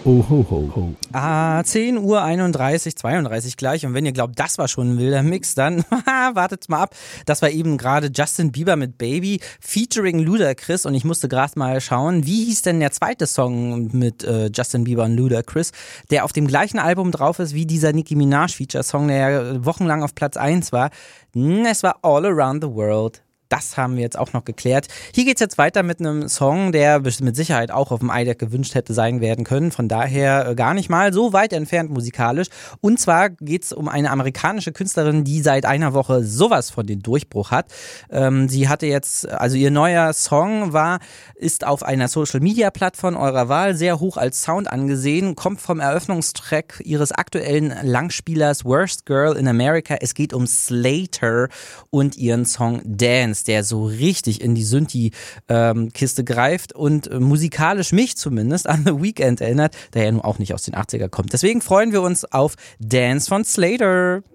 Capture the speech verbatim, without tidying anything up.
Oh, ho, ho, ho. Ah, zehn Uhr einunddreißig, zweiunddreißig gleich. Und wenn ihr glaubt, das war schon ein wilder Mix, dann wartet mal ab. Das war eben gerade Justin Bieber mit Baby featuring Ludacris. Und ich musste gerade mal schauen, wie hieß denn der zweite Song mit äh, Justin Bieber und Ludacris, der auf dem gleichen Album drauf ist wie dieser Nicki Minaj-Feature-Song, der ja wochenlang auf Platz eins war. Es war All Around the World. Das haben wir jetzt auch noch geklärt. Hier geht's jetzt weiter mit einem Song, der mit Sicherheit auch auf dem i D E C gewünscht hätte sein werden können. Von daher gar nicht mal so weit entfernt musikalisch. Und zwar geht's um eine amerikanische Künstlerin, die seit einer Woche sowas von den Durchbruch hat. Ähm, sie hatte jetzt, also ihr neuer Song war, ist auf einer Social-Media-Plattform eurer Wahl sehr hoch als Sound angesehen, kommt vom Eröffnungstrack ihres aktuellen Langspielers Worst Girl in America. Es geht um Slater und ihren Song Dance, der so richtig in die Synthi-Kiste ähm, greift und äh, musikalisch mich zumindest an The Weeknd erinnert, der ja nun auch nicht aus den achtziger kommt. Deswegen freuen wir uns auf Dance von Slater.